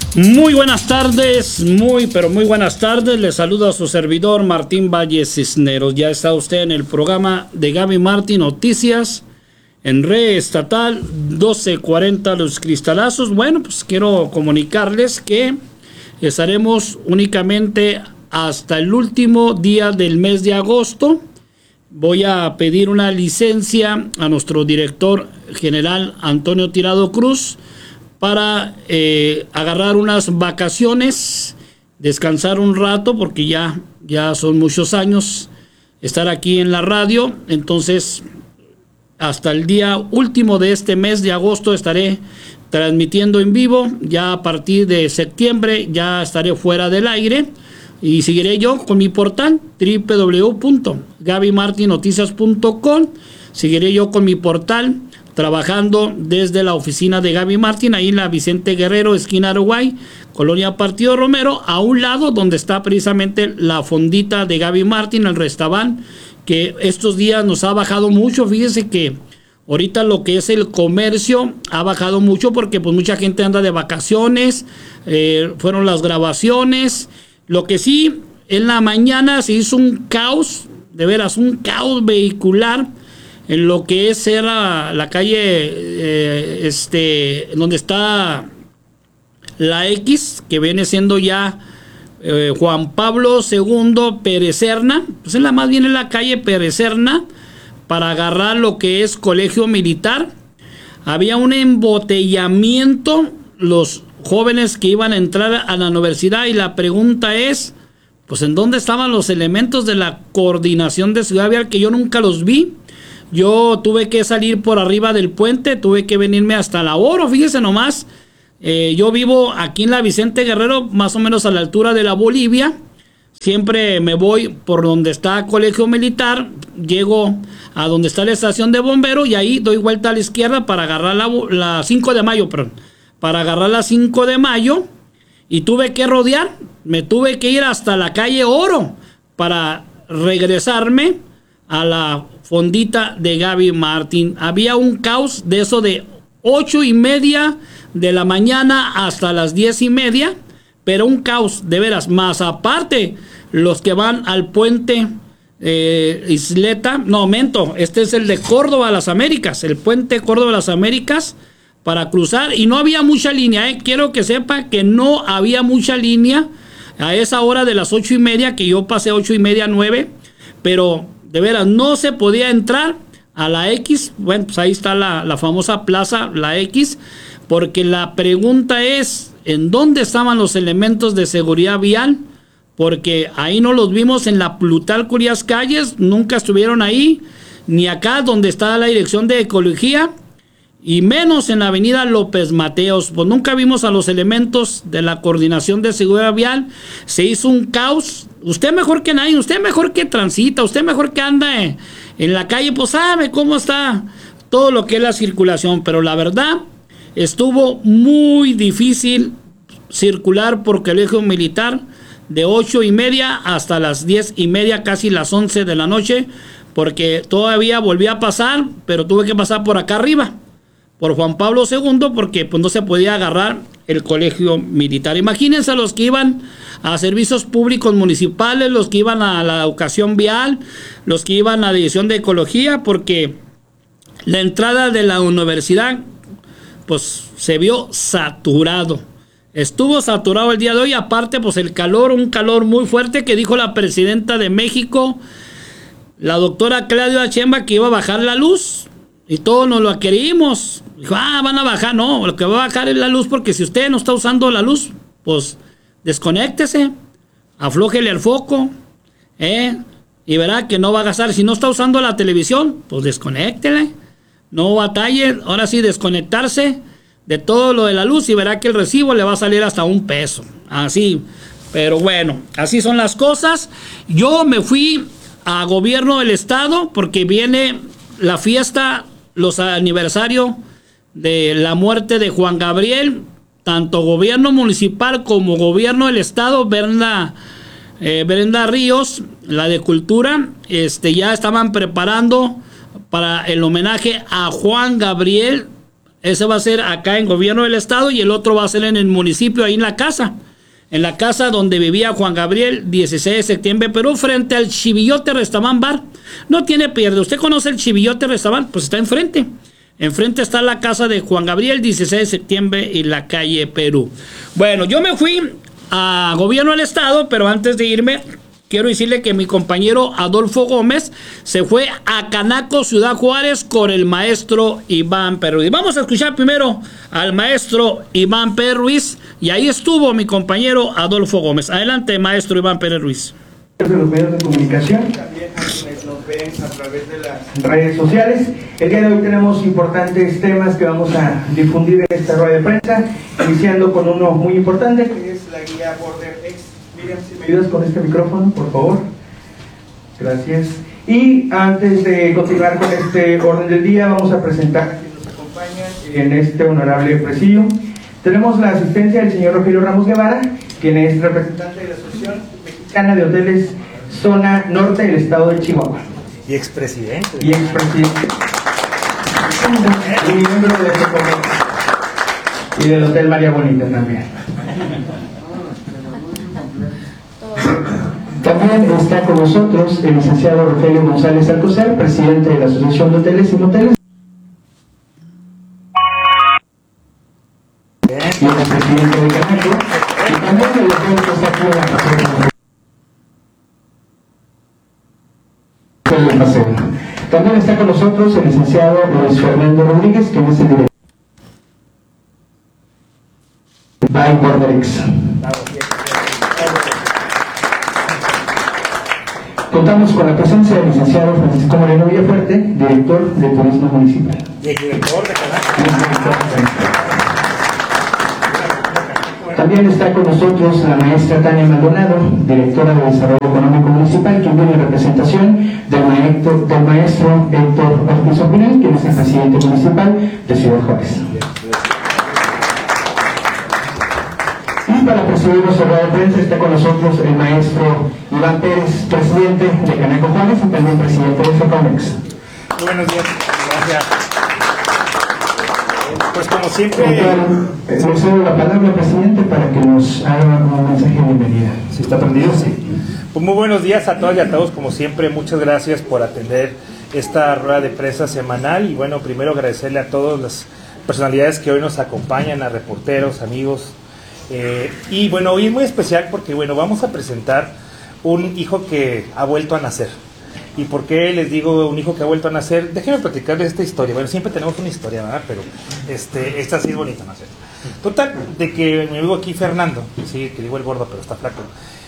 Muy buenas tardes, pero muy buenas tardes. Le saluda a su servidor Martín Valle Cisneros. Ya está usted en el programa de Gaby Martín Noticias en red estatal 1240 Los Cristalazos. Bueno, pues quiero comunicarles que estaremos únicamente hasta el último día del mes de agosto. Voy a pedir una licencia a nuestro director general Antonio Tirado Cruz para agarrar unas vacaciones, descansar un rato, porque ya son muchos años estar aquí en la radio. Entonces, hasta el día último de este mes de agosto estaré transmitiendo en vivo. Ya a partir de septiembre ya estaré fuera del aire y seguiré yo con mi portal www.gabymartinnoticias.com. Seguiré yo con mi portal trabajando desde la oficina de Gaby Martín, ahí en la Vicente Guerrero, esquina Uruguay, Colonia Partido Romero, a un lado donde está precisamente la fondita de Gaby Martín, el restaurante, que estos días nos ha bajado mucho. Fíjese que ahorita lo que es el comercio ha bajado mucho porque pues mucha gente anda de vacaciones, fueron las grabaciones. Lo que sí, en la mañana se hizo un caos, de veras, un caos vehicular en lo que era la calle, donde está la X, que viene siendo ya Juan Pablo II Perecerna, pues más bien en la calle Perecerna, para agarrar lo que es Colegio Militar. Había un embotellamiento, los jóvenes que iban a entrar a la universidad, y la pregunta es, pues ¿en dónde estaban los elementos de la coordinación de Ciudad Vial? Que yo nunca los vi. Yo tuve que salir por arriba del puente, tuve que venirme hasta la Oro, fíjese nomás. Yo vivo aquí en la Vicente Guerrero, más o menos a la altura de la Bolivia. Siempre me voy por donde está Colegio Militar, llego a donde está la estación de bomberos y ahí doy vuelta a la izquierda para agarrar la 5 de mayo, para agarrar la 5 de mayo, y tuve que rodear, me tuve que ir hasta la calle Oro para regresarme a la fondita de Gaby Martín. Había un caos de eso de 8:30 de la mañana hasta las 10:30, pero un caos de veras. Más aparte, los que van al puente Isleta, este es el de Córdoba a las Américas, el puente Córdoba a las Américas, para cruzar, y no había mucha línea, quiero que sepa que no había mucha línea a esa hora de las 8:30, que yo pasé 8:30, 9, pero de veras no se podía entrar a la X. Bueno, pues ahí está la famosa plaza, la X, porque la pregunta es, ¿en dónde estaban los elementos de seguridad vial? Porque ahí no los vimos en la Plutarco Elías Calles, nunca estuvieron ahí, ni acá donde está la dirección de ecología, y menos en la avenida López Mateos. Pues nunca vimos a los elementos de la coordinación de seguridad vial. Se hizo un caos. Usted mejor que nadie, usted mejor que transita, usted mejor que anda en la calle, pues sabe cómo está todo lo que es la circulación. Pero la verdad, estuvo muy difícil circular por Colegio Militar de 8:30 hasta las 10:30, casi las 11 de la noche, porque todavía volví a pasar, pero tuve que pasar por acá arriba, por Juan Pablo II, porque pues no se podía agarrar el Colegio Militar. Imagínense los que iban a servicios públicos municipales, los que iban a la educación vial, los que iban a la dirección de ecología, porque la entrada de la universidad pues se vio saturado. Estuvo saturado el día de hoy. Aparte pues el calor, un calor muy fuerte, que dijo la presidenta de México, la doctora Claudia Sheinbaum, que iba a bajar la luz. Y todos nos lo queríamos. Dijo, van a bajar. No, lo que va a bajar es la luz, porque si usted no está usando la luz, pues desconéctese, aflójele al foco, y verá que no va a gastar. Si no está usando la televisión, pues desconéctele, no batalle. Ahora sí, desconectarse de todo lo de la luz, y verá que el recibo le va a salir hasta $1. Así, pero bueno, así son las cosas. Yo me fui a gobierno del estado porque viene la fiesta, los aniversarios de la muerte de Juan Gabriel. Tanto gobierno municipal como gobierno del estado, Brenda Ríos, la de cultura, ya estaban preparando para el homenaje a Juan Gabriel, Ese va a ser acá en gobierno del estado y el otro va a ser en el municipio, ahí en la casa donde vivía Juan Gabriel, 16 de septiembre, Perú, frente al Chivillote Restaurant Bar. No tiene pierde. ¿Usted conoce el Chivillote Restaurant? Pues está enfrente. Enfrente está la casa de Juan Gabriel, 16 de septiembre y la calle Perú. Bueno, yo me fui a gobierno del estado, pero antes de irme, quiero decirle que mi compañero Adolfo Gómez se fue a Canaco, Ciudad Juárez, con el maestro Iván Pérez Ruiz. Vamos a escuchar primero al maestro Iván Pérez Ruiz, y ahí estuvo mi compañero Adolfo Gómez. Adelante, maestro Iván Pérez Ruiz. De los medios de comunicación, también a quienes nos ven a través de las redes sociales. El día de hoy tenemos importantes temas que vamos a difundir en esta rueda de prensa, iniciando con uno muy importante, que es la guía Border X. Miriam, si me ayudas con este micrófono, por favor. Gracias. Y antes de continuar con este orden del día, vamos a presentar a quienes nos acompañan en este honorable presidio. Tenemos la asistencia del señor Rogelio Ramos Guevara, quien es representante de la Asociación Mexicana de Hoteles Zona Norte del Estado de Chihuahua. Y expresidente. Y expresidente. Y miembro de este comité. Y del Hotel María Bonita también. También está con nosotros el licenciado Rogelio González Alcocer, presidente de la Asociación de Hoteles y Moteles. Y el presidente de Canaco. Y también el hotel que está aquí en la paseo. También está con nosotros el licenciado Luis Fernando Rodríguez, que es el director by Borderex. Contamos con la presencia del licenciado Francisco Moreno Villafuerte, director de Turismo Municipal. Y el director de Canaco. También está con nosotros la maestra Tania Maldonado, directora de Desarrollo Económico Municipal, quien viene en representación del maestro Héctor Ortiz Opinel, quien es el presidente municipal de Ciudad Juárez. Y para presidir nuestra rueda de prensa está con nosotros el maestro Iván Pérez, presidente de Canaco Juárez y también presidente de FECOMEX. Muy buenos días, gracias. Pues como siempre... Le cedo la palabra, presidente, para que nos haga un mensaje de bienvenida. ¿Sí está prendido? Sí. Pues muy buenos días a todas y a todos, como siempre, muchas gracias por atender esta rueda de prensa semanal. Y bueno, primero agradecerle a todas las personalidades que hoy nos acompañan, a reporteros, amigos. Y bueno, hoy es muy especial porque bueno, vamos a presentar un hijo que ha vuelto a nacer. ¿Y por qué les digo un hijo que ha vuelto a nacer? Déjenme platicarles esta historia. Bueno, siempre tenemos una historia, ¿verdad? Pero esta sí es bonita, ¿no? Total, de que mi amigo aquí, Fernando, sí, que digo el gordo, pero está flaco,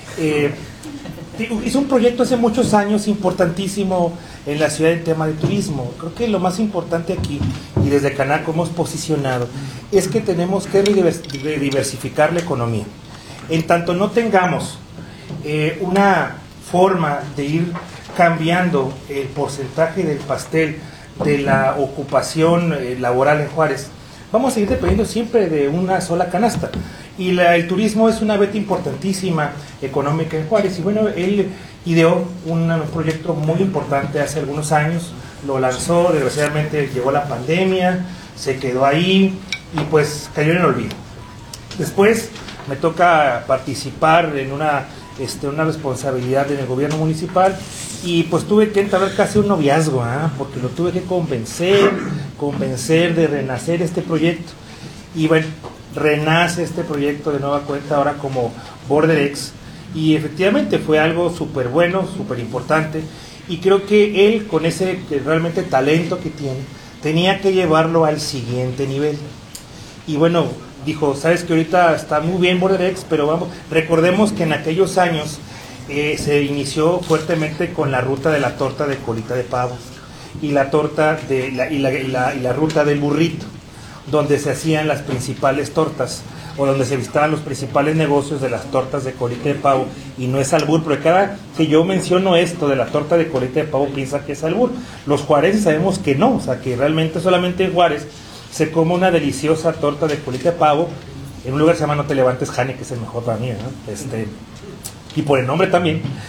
hizo un proyecto hace muchos años importantísimo en la ciudad en tema de turismo. Creo que lo más importante aquí, y desde Canaco hemos posicionado, es que tenemos que diversificar la economía. En tanto no tengamos una forma de ir cambiando el porcentaje del pastel de la ocupación laboral en Juárez, vamos a seguir dependiendo siempre de una sola canasta. Y el turismo es una veta importantísima económica en Juárez. Y bueno, él ideó un proyecto muy importante hace algunos años, lo lanzó, desgraciadamente llegó la pandemia, se quedó ahí y pues cayó en el olvido. Después me toca participar en una responsabilidad en el gobierno municipal y pues tuve que entablar casi un noviazgo, porque lo tuve que convencer de renacer este proyecto. Y bueno, renace este proyecto de nueva cuenta ahora como Borderex, y efectivamente fue algo súper bueno, súper importante, y creo que él con ese realmente talento que tiene, tenía que llevarlo al siguiente nivel. Y bueno, dijo, sabes que ahorita está muy bien Borderex, pero vamos, recordemos que en aquellos años se inició fuertemente con la ruta de la torta de colita de pavo y la torta de la ruta del burrito, donde se hacían las principales tortas o donde se visitaban los principales negocios de las tortas de colita de pavo. Y no es albur, porque cada que yo menciono esto de la torta de colita de pavo piensa que es albur. Los juarenses sabemos que no, o sea que realmente solamente en Juárez se come una deliciosa torta de colita de pavo en un lugar que se llama No Te Levantes Jane, que es el mejor para mí, ¿no? Y por el nombre también.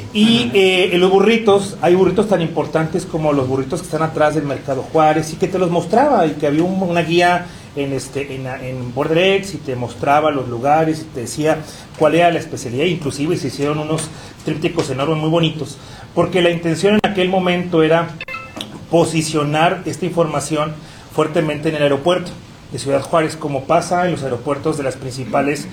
Y los burritos, hay burritos tan importantes como los burritos que están atrás del Mercado Juárez y que te los mostraba, y que había una guía en Borderex y te mostraba los lugares y te decía cuál era la especialidad. Inclusive se hicieron unos trípticos enormes muy bonitos, porque la intención en aquel momento era posicionar esta información fuertemente en el aeropuerto de Ciudad Juárez, como pasa en los aeropuertos de las principales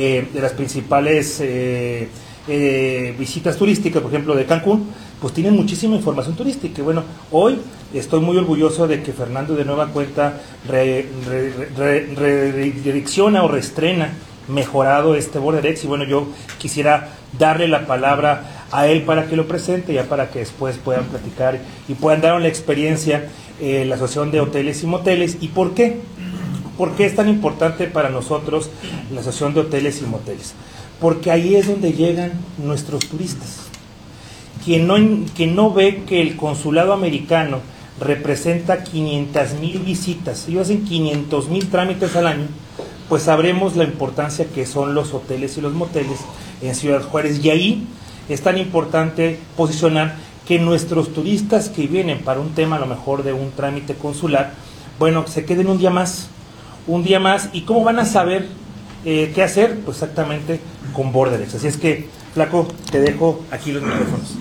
visitas turísticas, por ejemplo de Cancún, pues tienen muchísima información turística. Y bueno, hoy estoy muy orgulloso de que Fernando de nueva cuenta redirecciona o reestrena mejorado este Borderex, y bueno, yo quisiera darle la palabra a él para que lo presente, ya para que después puedan platicar y puedan dar una experiencia la Asociación de Hoteles y Moteles. ¿Y por qué? ¿Por qué es tan importante para nosotros la Asociación de Hoteles y Moteles? Porque ahí es donde llegan nuestros turistas. Quien no ve que el consulado americano representa 500,000 visitas, ellos hacen 500,000 trámites al año, pues sabremos la importancia que son los hoteles y los moteles en Ciudad Juárez. Y ahí es tan importante posicionar que nuestros turistas que vienen para un tema a lo mejor de un trámite consular, bueno, se queden un día más. ¿Y cómo van a saber qué hacer? Pues exactamente con Borderex. Así es que, Flaco, te dejo aquí los micrófonos.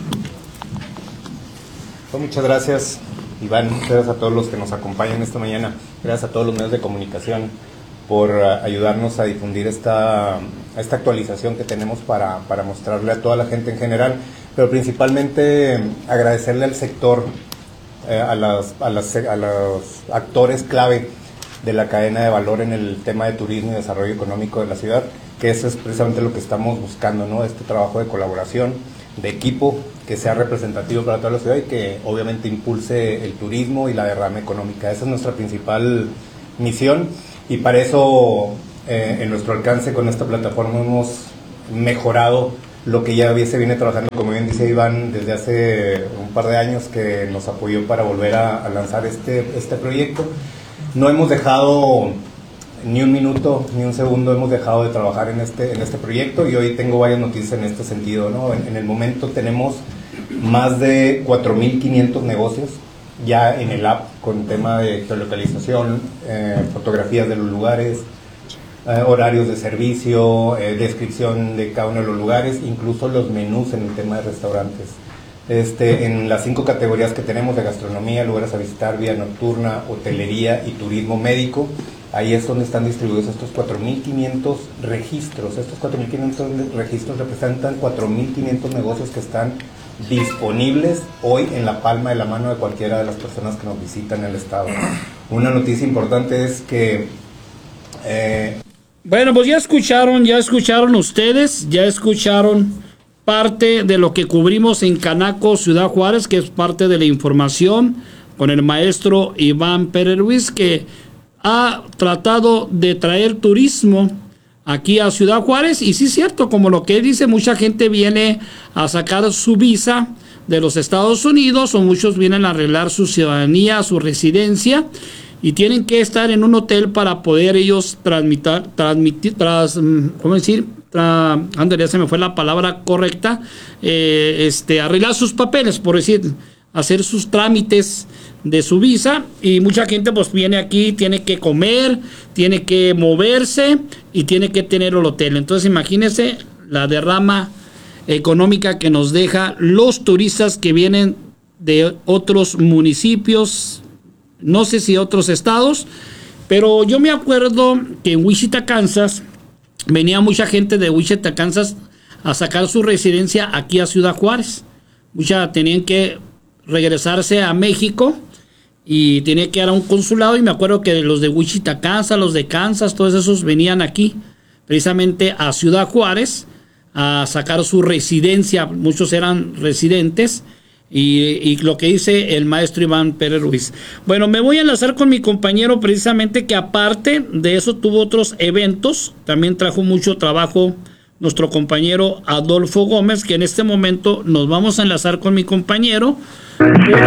Pues muchas gracias, Iván. Gracias a todos los que nos acompañan esta mañana. Gracias a todos los medios de comunicación por ayudarnos a difundir esta actualización que tenemos para mostrarle a toda la gente en general, pero principalmente agradecerle al sector, a los actores clave de la cadena de valor en el tema de turismo y desarrollo económico de la ciudad, que eso es precisamente lo que estamos buscando, ¿no? Este trabajo de colaboración, de equipo, que sea representativo para toda la ciudad y que obviamente impulse el turismo y la derrama económica. Esa es nuestra principal misión, y para eso en nuestro alcance con esta plataforma hemos mejorado lo que ya se viene trabajando, como bien dice Iván, desde hace un par de años, que nos apoyó para volver a lanzar este proyecto. No hemos dejado ni un minuto, ni un segundo hemos dejado de trabajar en este proyecto, y hoy tengo varias noticias en este sentido, ¿no? En el momento tenemos más de 4,500 negocios ya en el app, con tema de geolocalización, fotografías de los lugares, horarios de servicio, descripción de cada uno de los lugares, incluso los menús en el tema de restaurantes. En las 5 categorías que tenemos de gastronomía, lugares a visitar, vida nocturna, hotelería y turismo médico, ahí es donde están distribuidos estos 4,500 registros. Estos 4,500 registros representan 4,500 negocios que están disponibles hoy en la palma de la mano de cualquiera de las personas que nos visitan en el estado. Una noticia importante es que bueno, pues ya escucharon ustedes, ya escucharon parte de lo que cubrimos en Canaco, Ciudad Juárez, que es parte de la información con el maestro Iván Pérez Ruiz, que ha tratado de traer turismo aquí a Ciudad Juárez. Y sí es cierto, como lo que dice, mucha gente viene a sacar su visa de los Estados Unidos, o muchos vienen a arreglar su ciudadanía, su residencia, y tienen que estar en un hotel para poder ellos ya se me fue la palabra correcta, arreglar sus papeles, por decir, hacer sus trámites de su visa. Y mucha gente pues viene aquí, tiene que comer, tiene que moverse y tiene que tener el hotel. Entonces imagínense la derrama económica que nos deja los turistas que vienen de otros municipios, no sé si otros estados, pero yo me acuerdo que en Wichita, Kansas, venía mucha gente de Wichita, Kansas, a sacar su residencia aquí a Ciudad Juárez. Muchas tenían que regresarse a México y tenía que ir a un consulado, y me acuerdo que los de Wichita, Kansas, los de Kansas, todos esos venían aquí precisamente a Ciudad Juárez a sacar su residencia. Muchos eran residentes, y lo que dice el maestro Iván Pérez Ruiz. Bueno, me voy a enlazar con mi compañero precisamente, que aparte de eso tuvo otros eventos, también trajo mucho trabajo nuestro compañero Adolfo Gómez, que en este momento nos vamos a enlazar con mi compañero, porque